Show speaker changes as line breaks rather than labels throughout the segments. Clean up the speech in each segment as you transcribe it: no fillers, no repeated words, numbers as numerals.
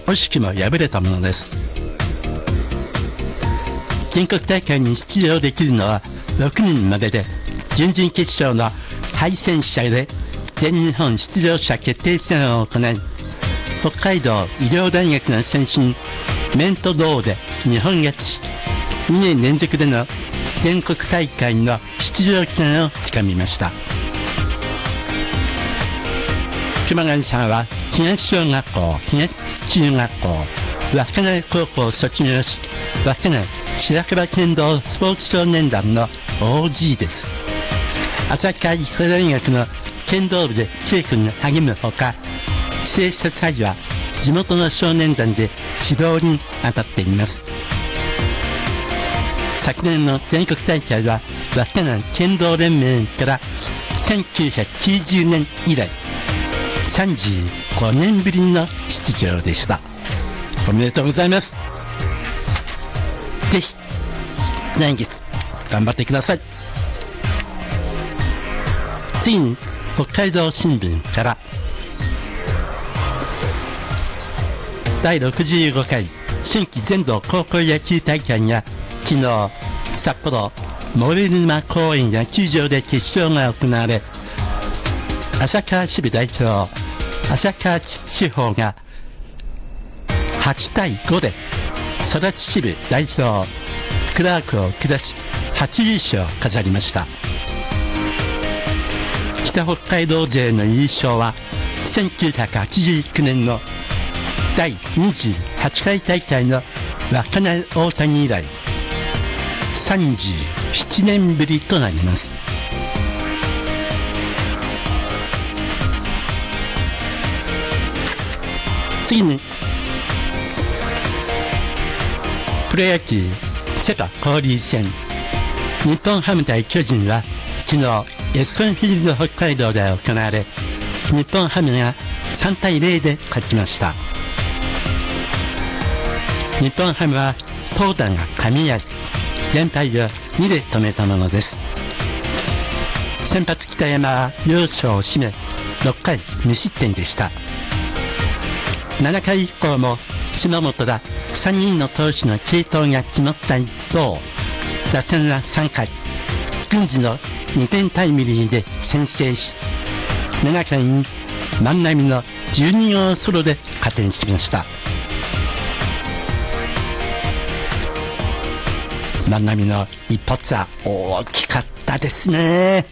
惜しくも敗れたものです。全国大会に出場できるのは6人までで、準々決勝の敗戦者で全日本出場者決定戦を行い、北海道医療大学の選手に面と胴で日本勝ちし、2年連続での全国大会の出場権をつかみました。熊谷さんは東小学校、東中学校、稚内高校を卒業し、稚内白樺剣道スポーツ少年団の OG です。旭川医科大学の剣道部で稽古に励むほか、帰省した際は地元の少年団で指導に当たっています。昨年の全国大会は稚内剣道連盟から1990年以来35年ぶりの出場でした。おめでとうございます。ぜひ来月頑張ってください。次に北海道新聞から第65回春季全道高校野球大会が昨日札幌森沼公園野球場で決勝が行われ、旭川支部代表旭川地方が8対5で育ち支部代表クラークを下し初優勝を飾りました。北北海道勢の優勝は1989年の第28回大会の稚内大谷以来37年ぶりとなります。次にプロ野球セパ交流戦、日本ハム対巨人は昨日エスコンフィールド北海道で行われ、日本ハムが3対0で勝ちました。日本ハムは投打が噛み合い、連敗を2で止めたものです。先発北山は要所を締め6回無失点でした。7回以降も島本ら3人の投手の継投が決まった一方、打線は3回郡司の2点タイムリーで先制し、7回に万波の12号ソロで加点しました。万波の一発は大きかったですね。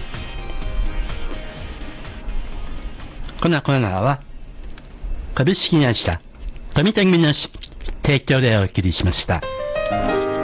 このコーナーは株式会社富田組の提供でお送りしました。